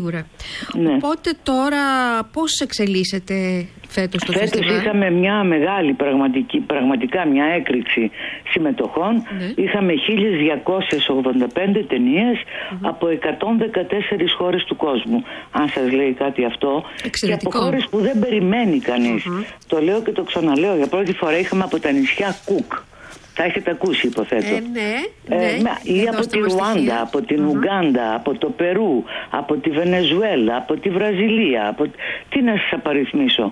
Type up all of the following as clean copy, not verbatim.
Σίγουρα. Ναι. Οπότε τώρα πώς εξελίσσεται φέτος το φεστιβάλ? Φέτος είχαμε μια μεγάλη πραγματικά μια έκρηξη συμμετοχών. Ναι. Είχαμε 1285 ταινίες από 114 χώρες του κόσμου. Αν σας λέει κάτι αυτό. Εξαιρετικό. Και από χώρες που δεν περιμένει κανείς. Το λέω και το ξαναλέω. Για πρώτη φορά είχαμε από τα νησιά Κουκ. Τα έχετε ακούσει, υποθέτω. Ή από τη Ρουάντα, από την Ουγκάντα, από το Περού, από τη Βενεζουέλα, από τη Βραζιλία. Τι να σας απαριθμίσω.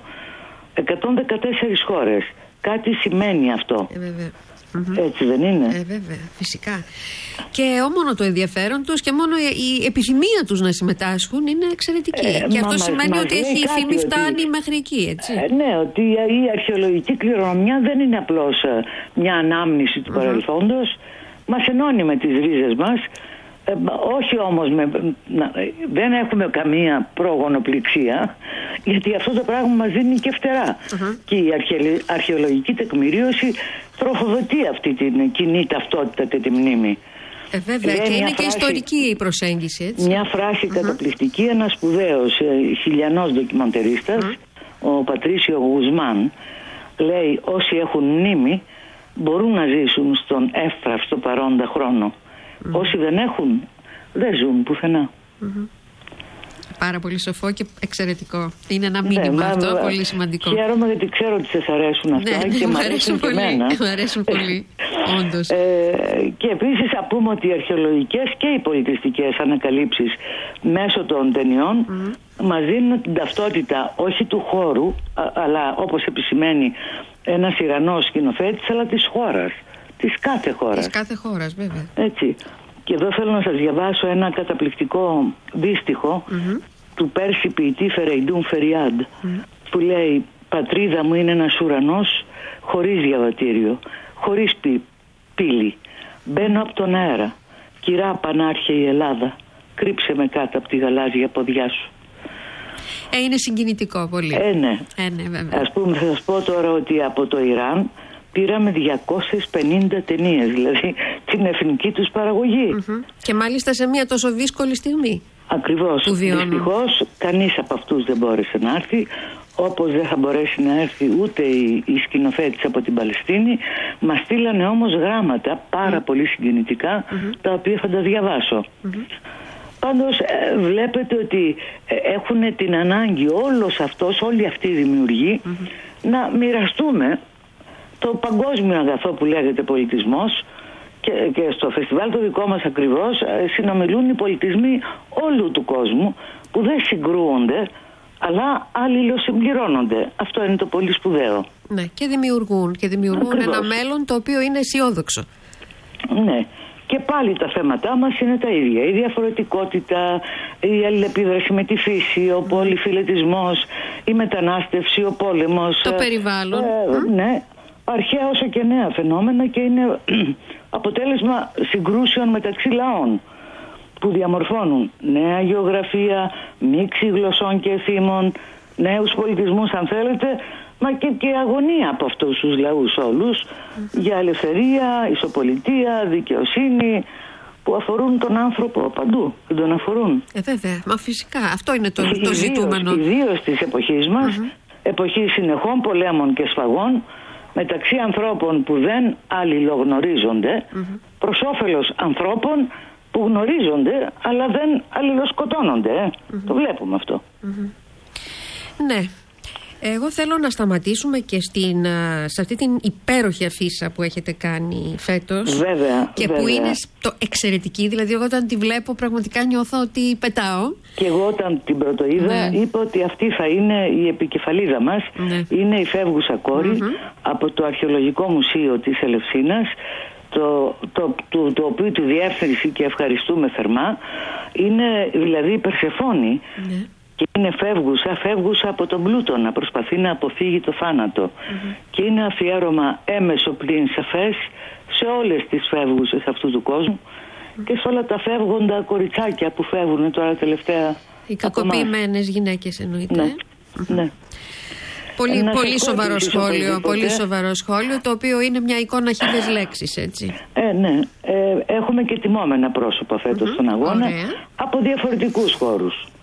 114 χώρες. Κάτι σημαίνει αυτό. Βέβαια. Έτσι δεν είναι? Βέβαια, φυσικά. Και μόνο το ενδιαφέρον τους και μόνο η επιθυμία τους να συμμετάσχουν είναι εξαιρετική. Και αυτό σημαίνει ότι η φήμη φτάνει μέχρι εκεί, έτσι. Ναι, ότι η αρχαιολογική κληρονομιά δεν είναι απλώς μια ανάμνηση του παρελθόντος. Μας ενώνει με τις ρίζες μας. Όχι όμως δεν έχουμε καμία προγονοπληξία, γιατί αυτό το πράγμα μας δίνει και φτερά. Και η αρχαιολογική τεκμηρίωση τροφοδοτεί αυτή την κοινή ταυτότητα και τη μνήμη. Βέβαια, και είναι και ιστορική η προσέγγιση, έτσι. Μια φράση καταπληκτική, ένας σπουδαίος χιλιανός ντοκιμαντερίστας, ο Πατρίσιο Γουσμάν, λέει: όσοι έχουν μνήμη μπορούν να ζήσουν στον εύθραυστο παρόντα χρόνο. Όσοι δεν έχουν, δεν ζουν πουθενά. Πάρα πολύ σοφό και εξαιρετικό. Είναι ένα μήνυμα αυτό, πολύ σημαντικό. Χαίρομαι γιατί ξέρω ότι σας αρέσουν αυτά και μου αρέσουν και εμένα. Μου αρέσουν πολύ, όντως. Και επίσης θα πούμε ότι οι αρχαιολογικές και οι πολιτιστικές ανακαλύψεις μέσω των ταινιών μας δίνουν την ταυτότητα όχι του χώρου, αλλά όπως επισημαίνει ένας Ιρανός σκηνοθέτης, αλλά της χώρας. Της κάθε χώρας. Της κάθε χώρας, βέβαια. Έτσι. Και εδώ θέλω να σας διαβάσω ένα καταπληκτικό δίστιχο του Πέρση ποιητή Φερεϊντούν Φεριάντ, που λέει: πατρίδα μου είναι ένας ουρανός χωρίς διαβατήριο, χωρίς πύλη. Μπαίνω από τον αέρα. Κυρά πανάρχια η Ελλάδα, κρύψε με κάτω από τη γαλάζια ποδιά σου. Είναι συγκινητικό πολύ. Ναι. Βέβαια. Ας πούμε, θα σας πω τώρα ότι από το Ιράν πήραμε 250 ταινίες, δηλαδή την εθνική τους παραγωγή. Και μάλιστα σε μια τόσο δύσκολη στιγμή. Ακριβώς. Δυστυχώς κανείς από αυτούς δεν μπόρεσε να έρθει, όπως δεν θα μπορέσει να έρθει ούτε η σκηνοθέτης από την Παλαιστίνη. Μας στείλανε όμως γράμματα πάρα πολύ συγκινητικά, τα οποία θα τα διαβάσω. Πάντως βλέπετε ότι έχουν την ανάγκη όλοι αυτοί οι δημιουργοί να μοιραστούμε το παγκόσμιο αγαθό που λέγεται πολιτισμός, και στο φεστιβάλ το δικό μας ακριβώς συνομιλούν οι πολιτισμοί όλου του κόσμου που δεν συγκρούονται αλλά αλληλοσυμπληρώνονται. Αυτό είναι το πολύ σπουδαίο. Ναι, και δημιουργούν ένα μέλλον το οποίο είναι αισιόδοξο. Ναι. Και πάλι τα θέματά μας είναι τα ίδια. Η διαφορετικότητα, η αλληλεπίδραση με τη φύση, ο πολυφιλετισμός, η μετανάστευση, ο πόλεμος. Το περιβάλλον. Ναι. Αρχαία όσο και νέα φαινόμενα, και είναι αποτέλεσμα συγκρούσεων μεταξύ λαών που διαμορφώνουν νέα γεωγραφία, μίξη γλωσσών και εθήμων, νέους πολιτισμούς αν θέλετε, μα και αγωνία από αυτούς τους λαούς όλους για ελευθερία, ισοπολιτεία, δικαιοσύνη, που αφορούν τον άνθρωπο παντού, δεν τον αφορούν. Βέβαια, μα φυσικά αυτό είναι το ζητούμενο. Ιδίως της εποχής μας, εποχή συνεχών πολέμων και σφαγών μεταξύ ανθρώπων που δεν αλληλογνωρίζονται, προς όφελος ανθρώπων που γνωρίζονται αλλά δεν αλληλοσκοτώνονται. Το βλέπουμε αυτό. Ναι. Εγώ θέλω να σταματήσουμε και σε αυτή την υπέροχη αφίσα που έχετε κάνει φέτος. Βέβαια. Και που είναι εξαιρετική. Δηλαδή εγώ όταν τη βλέπω πραγματικά νιώθω ότι πετάω. Και εγώ όταν την πρωτοείδα είπα ότι αυτή θα είναι η επικεφαλίδα μας. Είναι η φεύγουσα κόρη από το Αρχαιολογικό Μουσείο της Ελευσίνας, το οποίο τη διεύθυνση και ευχαριστούμε θερμά. Είναι δηλαδή η Περσεφόνη. Και είναι φεύγουσα από τον πλούτο, να προσπαθεί να αποφύγει το θάνατο. Και είναι αφιέρωμα έμεσο πλην σαφές σε όλες τις φεύγουσες αυτού του κόσμου και σε όλα τα φεύγοντα κοριτσάκια που φεύγουν τώρα τελευταία. Οι κακοποιημένες γυναίκες εννοείται. Ναι. Πολύ σοβαρό σχόλιο, το οποίο είναι μια εικόνα χίλιες λέξεις, έτσι. Ναι. Έχουμε και τιμόμενα πρόσωπα φέτος στον αγώνα από διαφορετικούς χώρους.